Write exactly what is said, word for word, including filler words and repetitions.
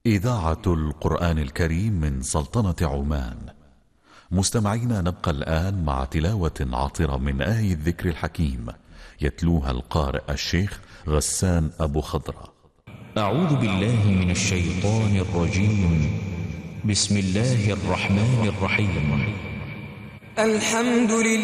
إذاعة القرآن الكريم من سلطنة عمان. مستمعينا، نبقى الآن مع تلاوة عطرة من آية الذكر الحكيم يتلوها القارئ الشيخ غسان أبو خضرة. أعوذ بالله من الشيطان الرجيم. بسم الله الرحمن الرحيم. الحمد لله